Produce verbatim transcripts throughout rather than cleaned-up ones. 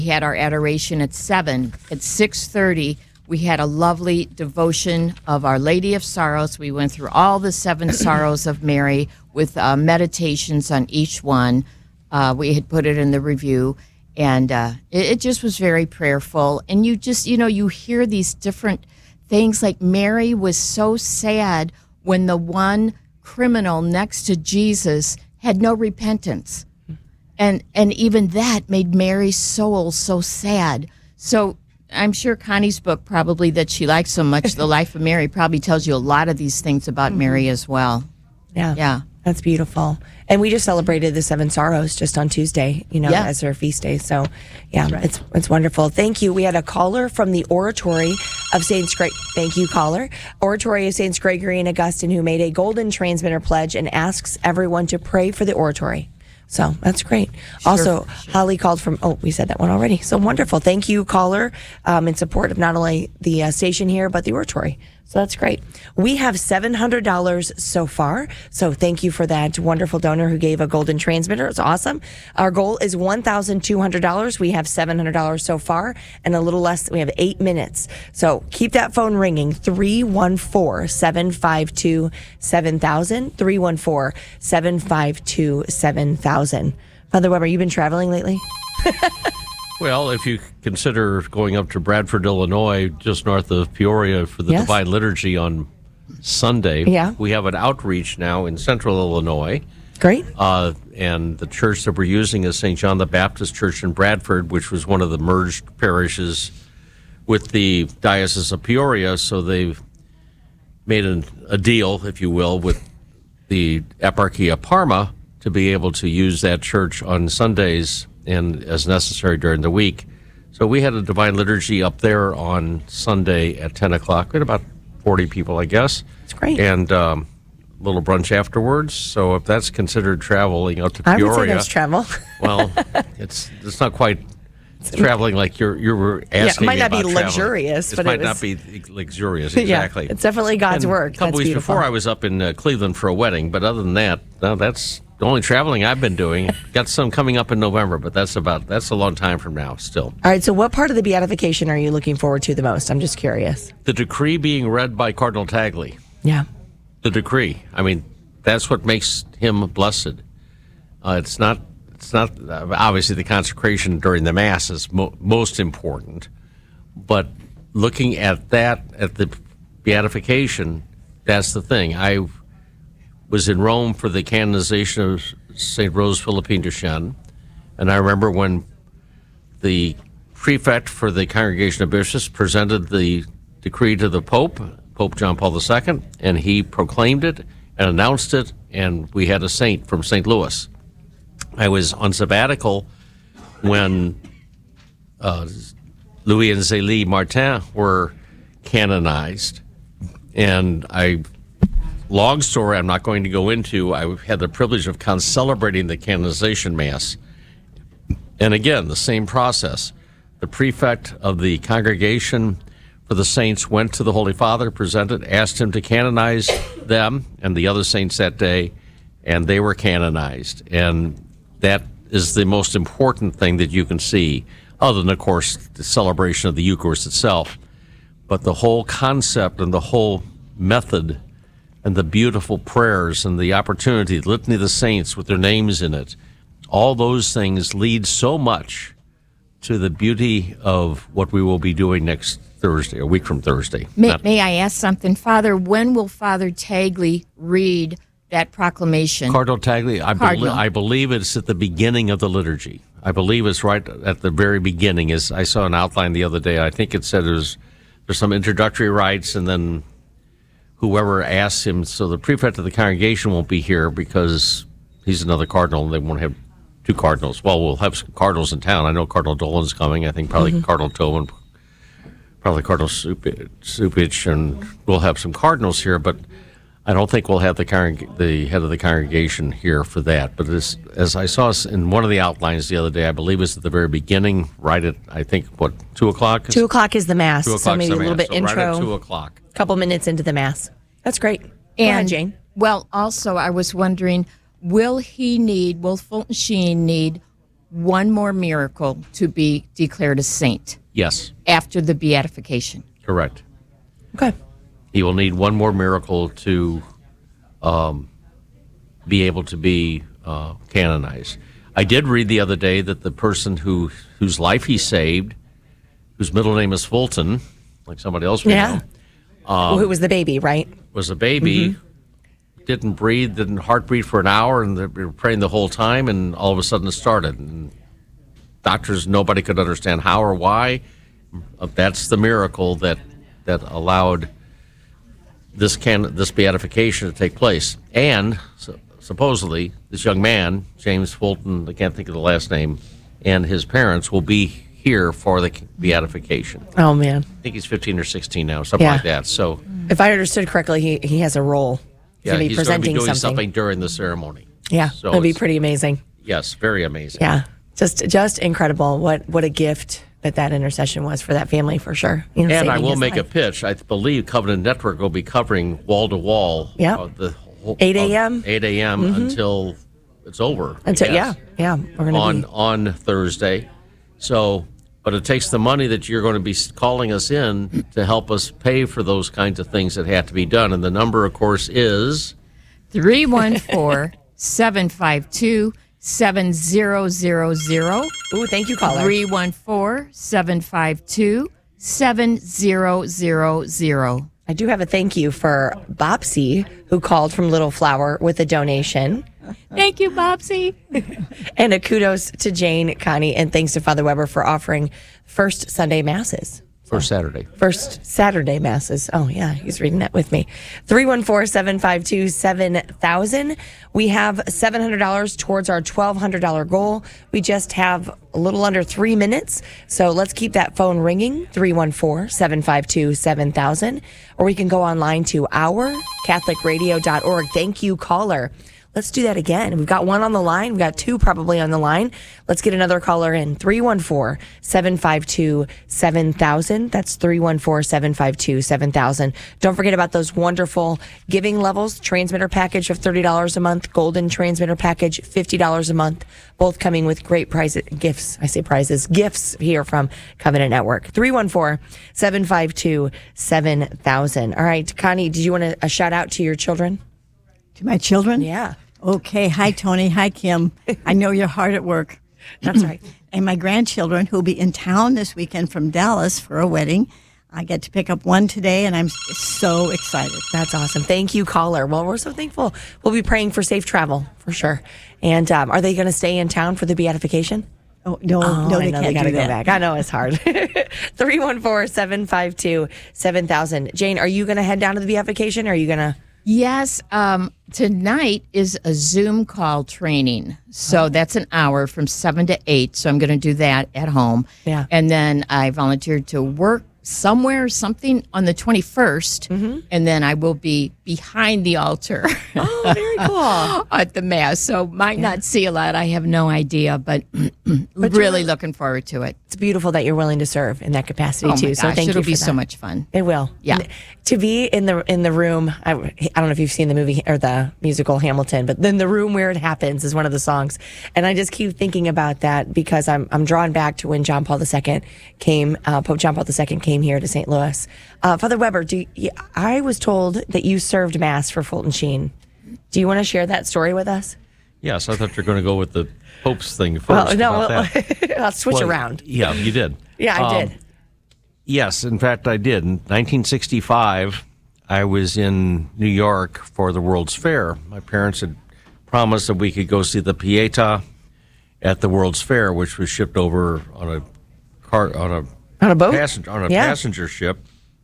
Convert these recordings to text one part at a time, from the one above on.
We had our adoration at seven. At six thirty, we had a lovely devotion of Our Lady of Sorrows. We went through all the seven sorrows of Mary with uh, meditations on each one. Uh, we had put it in the review, and uh, it, it just was very prayerful. And you just, you know, you hear these different things, like Mary was so sad when the one criminal next to Jesus had no repentance. And and even that made Mary's soul so sad. So I'm sure Connie's book, probably that she likes so much, The Life of Mary, probably tells you a lot of these things about mm-hmm. Mary as well. Yeah. Yeah. That's beautiful. And we just celebrated the Seven Sorrows just on Tuesday, you know, yeah. as her feast day. So, yeah, right. it's it's wonderful. Thank you. We had a caller from the Oratory of Saints Greg. Thank you, caller. Oratory of Saints Gregory and Augustine, who made a golden transmitter pledge and asks everyone to pray for the Oratory. So that's great. Sure, also, sure. Holly called from, oh, we said that one already. So wonderful. Thank you, caller, um, in support of not only the uh, station here, but the Oratory. So that's great. We have seven hundred dollars so far. So thank you for that wonderful donor who gave a golden transmitter. It's awesome. Our goal is one thousand two hundred dollars. We have seven hundred dollars so far, and a little less. We have eight minutes. So keep that phone ringing. three one four, seven five two, seven thousand. three one four, seven five two, seven thousand. Father Weber, you been traveling lately? Well, if you consider going up to Bradford, Illinois, just north of Peoria for the yes. Divine Liturgy on Sunday, yeah. we have an outreach now in central Illinois. Great. Uh, and the church that we're using is Saint John the Baptist Church in Bradford, which was one of the merged parishes with the Diocese of Peoria. So they've made an, a deal, if you will, with the Eparchy of Parma to be able to use that church on Sundays and as necessary during the week. So we had a Divine Liturgy up there on Sunday at ten o'clock. We had about forty people, I guess. That's great. And um, a little brunch afterwards. So if that's considered traveling out to Peoria. I would say that's travel. Well, it's it's not quite traveling like you're you were asking me Yeah, it might not about be traveling. luxurious. It but might it was, not be luxurious, exactly. Yeah, it's definitely God's and work. A couple that's weeks beautiful. before, I was up in uh, Cleveland for a wedding. But other than that, no, that's the only traveling I've been doing. Got some coming up in November, but that's about that's a long time from now still. All right, so what part of the beatification are you looking forward to the most? I'm just curious. The decree being read by Cardinal Tagle. Yeah. The decree. I mean, that's what makes him blessed. Uh, it's not it's not uh, obviously the consecration during the Mass is mo- most important, but looking at that at the beatification, that's the thing. I was in Rome for the canonization of Saint Rose Philippine Duchesne, and I remember when the prefect for the Congregation of Bishops presented the decree to the Pope, Pope John Paul the Second, and he proclaimed it and announced it, and we had a saint from Saint Louis. I was on sabbatical when uh, Louis and Zélie Martin were canonized, and I... Long story I'm not going to go into. I had the privilege of con- celebrating the canonization Mass. And again, the same process. The prefect of the congregation for the saints went to the Holy Father, presented, asked him to canonize them and the other saints that day, and they were canonized. And that is the most important thing that you can see, other than, of course, the celebration of the Eucharist itself. But the whole concept and the whole method and the beautiful prayers and the opportunity, the Litany of the Saints with their names in it, all those things lead so much to the beauty of what we will be doing next Thursday, a week from Thursday. May, Not, may I ask something? Father, when will Father Tagle read that proclamation? Cardinal Tagle, I, Cardinal. Be- I believe it's at the beginning of the liturgy. I believe it's right at the very beginning. As I saw an outline the other day, I think it said it was, there's some introductory rites, and then whoever asks him, so the prefect of the congregation won't be here because he's another cardinal, and they won't have two cardinals. Well, we'll have some cardinals in town. I know Cardinal Dolan's coming. I think probably mm-hmm. Cardinal Tobin, probably Cardinal Supich, and we'll have some cardinals here, but I don't think we'll have the congreg- the head of the congregation here for that. But as, as I saw in one of the outlines the other day, I believe it's at the very beginning, right at, I think, what, two o'clock? Two o'clock is the Mass, two so maybe a little mass. bit so intro. Right at two o'clock. A couple minutes into the Mass. That's great. Go and, ahead, Jane. Well, also, I was wondering, will he need, will Fulton Sheen need one more miracle to be declared a saint Yes, after the beatification. correct. Okay. He will need one more miracle to um, be able to be uh, canonized. I did read the other day that the person who whose life he saved, whose middle name is Fulton, like somebody else we Yeah. know, um, Who was the baby, right? was a baby, Mm-hmm. didn't breathe, didn't heart breathe for an hour, and they were praying the whole time, and all of a sudden it started. And doctors, nobody could understand how or why. Uh, That's the miracle that that allowed this can this beatification to take place. And so, supposedly, this young man, James Fulton, I can't think of the last name, and his parents will be here for the beatification. Oh, man. I think he's fifteen or sixteen now, something Yeah. like that. So, If I understood correctly, he, he has a role. He's yeah, going to be he's going to be presenting doing something. something. during the ceremony. Yeah, So it'll be it's- pretty amazing. Yes, very amazing. Yeah, just just incredible. What what a gift that that intercession was for that family, for sure. You know, And I saving will his make a life. pitch. I believe Covenant Network will be covering wall to wall. Yep. uh, the whole- eight a.m. uh, eight a.m. until it's over. I Until yeah, guess, yeah, we're going to on be on Thursday. So, but it takes the money that you're going to be calling us in to help us pay for those kinds of things that have to be done. And the number, of course, is three one four, seven five two, seven zero zero zero. Ooh, thank you, caller. three one four, seven five two, seven zero zero zero. I do have a thank you for Bopsy, who called from Little Flower with a donation. Thank you, Bobsy. And a kudos to Jane, Connie, and thanks to Father Weber for offering first Sunday masses. for Saturday. First Saturday masses. Oh, yeah, he's reading that with me. three one four, seven five two, seven thousand. We have seven hundred dollars towards our twelve hundred dollars goal. We just have a little under three minutes. So let's keep that phone ringing, three one four, seven five two, seven thousand. Or we can go online to our catholic radio dot org. Thank you, caller. Let's do that again. We've got one on the line. We've got two probably on the line. Let's get another caller in. three one four, seven five two, seven thousand. That's three one four, seven five two, seven thousand. Don't forget about those wonderful giving levels. Transmitter package of thirty dollars a month. Golden transmitter package, fifty dollars a month. Both coming with great prizes, gifts. I say prizes, gifts here from Covenant Network. three one four, seven five two, seven thousand. All right, Connie, did you want a, a shout out to your children? To my children? Yeah. Okay. Hi, Tony. Hi, Kim. I know you're hard at work. That's right. And my grandchildren who will be in town this weekend from Dallas for a wedding. I get to pick up one today, and I'm so excited. That's awesome. Thank you, caller. Well, we're so thankful. We'll be praying for safe travel, for sure. And um, are they going to stay in town for the beatification? Oh, no, Oh, no, I they know can't they gotta do go that. back. I know it's hard. three one four, seven five two, seven thousand. Jane, are you going to head down to the beatification, or are you going to... Yes, um, tonight is a Zoom call training. So that's an hour from seven to eight. So I'm going to do that at home. Yeah. And then I volunteered to work somewhere, something on the twenty-first. And then I will be behind the altar Oh, very cool. at the Mass. So might not see a lot. I have no idea, but, really looking forward to it. It's beautiful that you're willing to serve in that capacity, Oh too. my So gosh, thank it'll you for be that. so much fun. It will. Yeah. To be in the in the room, I, I don't know if you've seen the movie or the musical Hamilton, but then the room where it happens is one of the songs, and I just keep thinking about that because I'm I'm drawn back to when John Paul the Second came, uh, Pope John Paul the Second came here to Saint Louis. Uh, Father Weber, do you, I was told that you served Mass for Fulton Sheen. Do you want to share that story with us? Yes, I thought you were going to go with the Pope's thing first. Well, no, about well, that. I'll switch Well, around. Yeah, you did. Yeah, I Um, did. Yes, in fact, I did. In nineteen sixty-five, I was in New York for the World's Fair. My parents had promised that we could go see the Pietà at the World's Fair, which was shipped over on a car on a On a boat? passenger on a Yeah. passenger ship,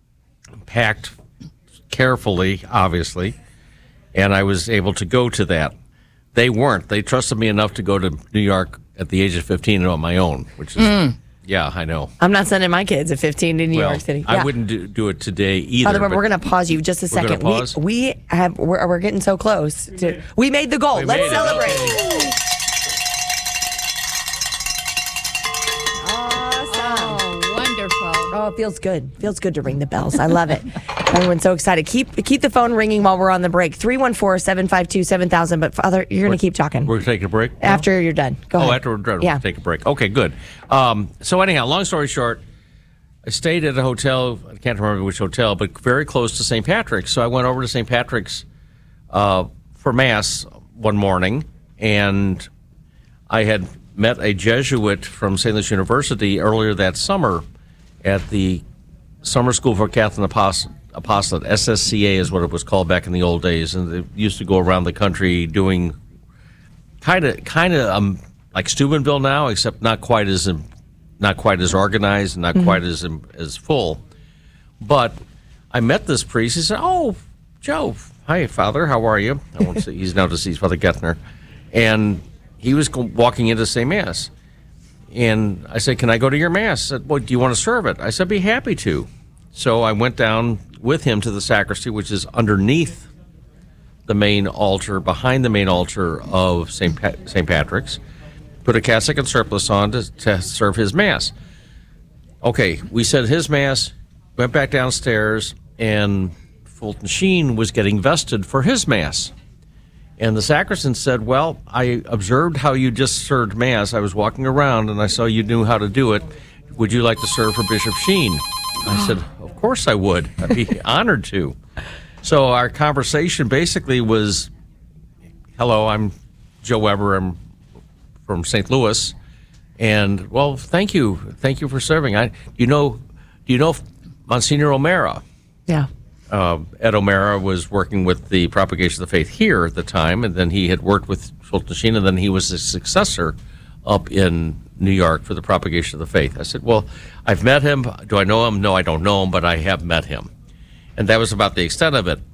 packed carefully, obviously, and I was able to go to that. They weren't. They trusted me enough to go to New York at the age of fifteen on my own, which is yeah, I know. I'm not sending my kids at fifteen to New Well, York City. I Yeah. wouldn't do, do it today either. Father, Weber, but- we're going to pause you just a We're gonna second. pause? We we have we're, we're getting so close. To, we made the goal. We Let's made it. celebrate. Okay. Oh, wonderful. Oh, it feels good. Feels good to ring the bells. I love it. Everyone's so excited. Keep keep the phone ringing while we're on the break. three one four, seven five two, seven thousand. But, Father, you're going to keep talking. We're taking a break? After now? You're done. Go oh, ahead. Oh, after we're done, yeah. we'll take a break. Okay, good. Um, so, anyhow, long story short, I stayed at a hotel. I can't remember which hotel, but very close to Saint Patrick's. So I went over to Saint Patrick's uh, for Mass one morning, and I had met a Jesuit from Saint Louis University earlier that summer at the Summer School for Catholic Apost- Apostolate. S S C A is what it was called back in the old days, and they used to go around the country doing kind of, kind of um, like Steubenville now, except not quite as, not quite as organized, and not mm-hmm. quite as as full. But I met this priest. He said, "Oh, Joe, hi, Father, how are you?" I won't say he's now deceased, Father Gettner, and he was walking in to say Mass. And I said, "Can I go to your Mass?" He said, "Well, do you want to serve it?" I said, "Be happy to." So I went down with him to the sacristy, which is underneath the main altar, behind the main altar of Saint Pat- Saint Patrick's, put a cassock and surplice on to, to serve his Mass. Okay, we said his Mass, went back downstairs, and Fulton Sheen was getting vested for his Mass. And the sacristan said, "Well, I observed how you just served Mass. I was walking around, and I saw you knew how to do it. Would you like to serve for Bishop Sheen?" I said, "Of course I would. I'd be honored to." So our conversation basically was, "Hello, I'm Joe Weber. I'm from Saint Louis. And, well, thank you. Thank you for serving. I, you know, do you know Monsignor O'Mara?" Yeah. Uh, Ed O'Mara was working with the Propagation of the Faith here at the time, and then he had worked with Fulton Sheen, and then he was his successor up in New York for the Propagation of the Faith. I said, "Well, I've met him. Do I know him? No, I don't know him, but I have met him." And that was about the extent of it.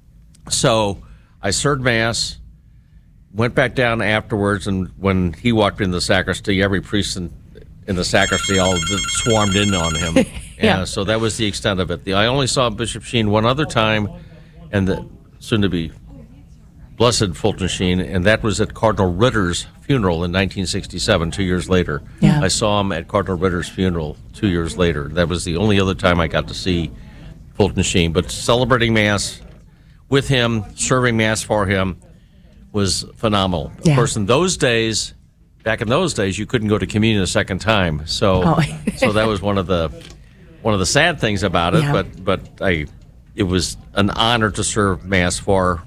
So I served Mass, went back down afterwards, and when he walked in the sacristy, every priest in, in the sacristy all swarmed in on him. Yeah. And so that was the extent of it. The, I only saw Bishop Sheen one other time, and the soon-to-be Blessed Fulton Sheen, and that was at Cardinal Ritter's funeral in nineteen sixty-seven, two years later. Yeah. I saw him at Cardinal Ritter's funeral two years later. That was the only other time I got to see Fulton Sheen. But celebrating Mass with him, serving Mass for him, was phenomenal. Yeah. Of course, in those days, back in those days, you couldn't go to communion a second time. So, oh. so that was one of the one of the sad things about it. Yeah. But but I, it was an honor to serve Mass for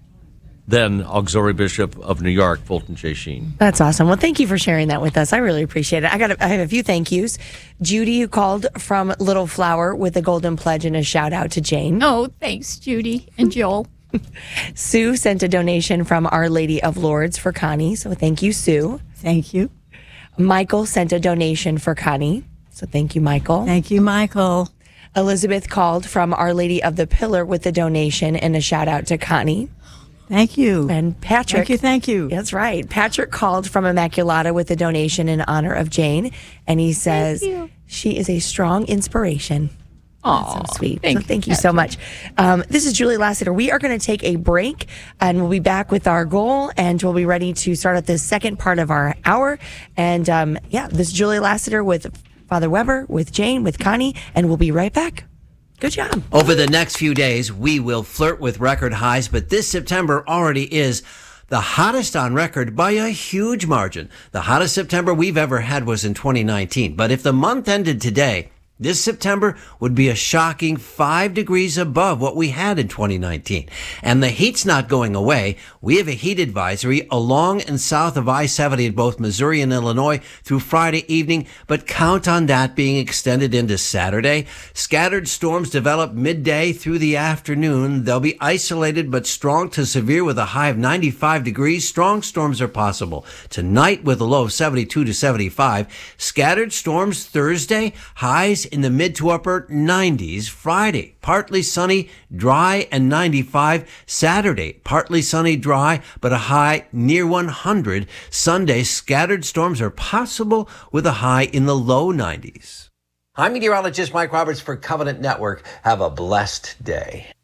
then Auxiliary Bishop of New York, Fulton J. Sheen. That's awesome. Well, thank you for sharing that with us. I really appreciate it. I got. A, I have a few thank yous. Judy, who called from Little Flower with a golden pledge and a shout out to Jane. Oh, thanks, Judy and Joel. Sue sent a donation from Our Lady of Lourdes for Connie, so thank you, Sue. Thank you. Michael sent a donation for Connie, so thank you, Michael. Thank you, Michael. Elizabeth called from Our Lady of the Pillar with a donation and a shout out to Connie. Thank you. And Patrick. Thank you, thank you. That's right. Patrick called from Immaculata with a donation in honor of Jane, and he says she is a strong inspiration. Oh, so sweet. Thank so thank you, you so much. Um, this is Julie Lassiter. We are going to take a break, and we'll be back with our goal, and we'll be ready to start at the second part of our hour. And um, yeah, this is Julie Lassiter with Father Weber, with Jane, with Connie, and we'll be right back. Good job. Over the next few days, we will flirt with record highs, but this September already is the hottest on record by a huge margin. The hottest September we've ever had was in twenty nineteen. But if the month ended today, this September would be a shocking five degrees above what we had in twenty nineteen. And the heat's not going away. We have a heat advisory along and south of I seventy in both Missouri and Illinois through Friday evening, but count on that being extended into Saturday. Scattered storms develop midday through the afternoon. They'll be isolated but strong to severe with a high of ninety-five degrees. Strong storms are possible tonight with a low of seventy-two to seventy-five. Scattered storms Thursday, highs in the mid to upper nineties. Friday, partly sunny, dry, and ninety-five. Saturday, partly sunny, dry, but a high near one hundred. Sunday, scattered storms are possible with a high in the low nineties. I'm meteorologist Mike Roberts for Covenant Network. Have a blessed day.